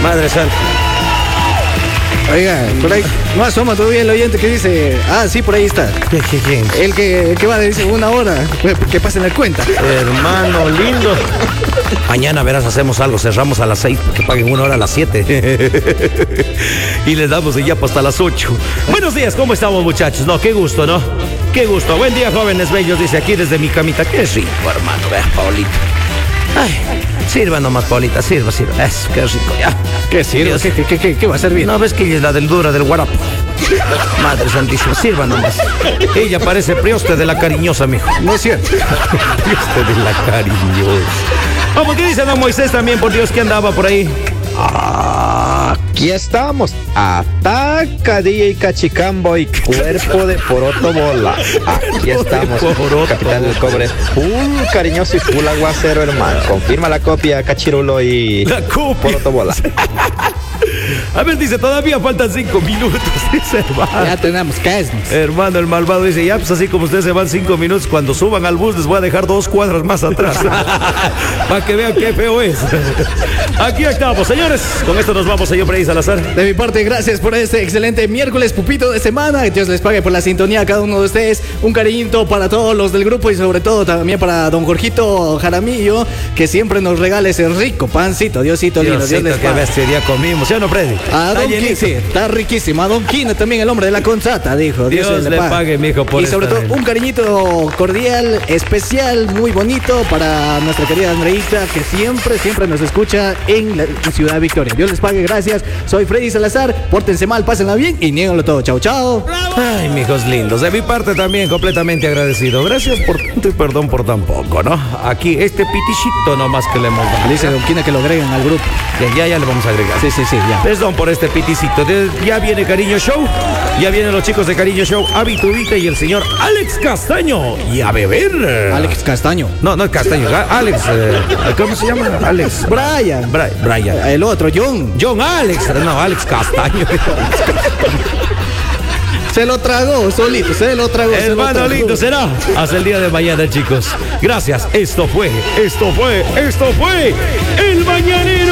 Madre santa. Oiga, por ahí no asoma todavía el oyente que dice, sí, por ahí está. ¿Quién? El que va, dice, 1 hora, que pasen la cuenta. Hermano lindo. Mañana verás, hacemos algo, cerramos a las 6 porque paguen 1 hora a las 7. Y les damos de ya hasta las 8. Buenos días, ¿cómo estamos, muchachos? No, qué gusto, ¿no? Qué gusto. Buen día, jóvenes bellos, dice aquí desde mi camita. Qué rico, hermano, vea, Paulita. Ay, sirva nomás, Paulita, sirva. Eso, qué rico, ya. ¿Qué sirve? ¿Qué va a servir? No, ves que ella es la del dura del guarapo. Madre santísima, sirva nomás. Ella parece prioste de la cariñosa, mijo. No es cierto. Prioste de la cariñosa. Vamos, ¿qué dice don Moisés también, por Dios, que andaba por ahí? Aquí estamos. Ataca DJ Cachicambo y cuerpo de poroto bola. Aquí estamos. Capitán del Cobre. Full cariñoso y full aguacero, hermano. Confirma la copia, Cachirulo y la copia. Poroto bola. A ver, dice, todavía faltan 5 minutos, dice hermano. Ya tenemos que irnos. Hermano, el malvado dice, ya, pues así como ustedes se van 5 minutos, cuando suban al bus les voy a dejar 2 cuadras más atrás. Para que vean qué feo es. Aquí estamos, señores. Con esto nos vamos, señor Freddy Salazar. De mi parte, gracias por este excelente miércoles pupito de semana. Que Dios les pague por la sintonía a cada uno de ustedes. Un cariñito para todos los del grupo y sobre todo también para don Jorgito Jaramillo, que siempre nos regala ese rico pancito. Diosito lindo, Dios les pague. Este día comimos, ¿sí o no, Freddy? A Don Quine, sí, está riquísimo. A Don Quine también, el hombre de la contrata, dijo. Dios le pague, mijo, por y sobre todo, un cariñito cordial, especial, muy bonito para nuestra querida Andreita, que siempre nos escucha en la Ciudad Victoria. Dios les pague, gracias. Soy Freddy Salazar. Pórtense mal, pásenla bien y niéganlo todo. Chau, chau. Ay, mijos lindos. De mi parte también, completamente agradecido. Gracias por tanto y perdón por tan poco, ¿no? Aquí, este pitichito nomás que le hemos dado. Dice Don Quine que lo agreguen al grupo. Ya le vamos a agregar. Sí, ya. Perdón por este piticito. Ya viene Cariño Show. Ya vienen los chicos de Cariño Show, Habitudita y el señor Alex Castaño. Y a beber. Alex Castaño. No es Castaño. Alex. ¿Cómo se llama? Alex. Brian. El otro, John Alex. No, Alex Castaño. Se lo tragó solito, Hermano lindo, será hasta el día de mañana, chicos. Gracias. Esto fue el Mañanero.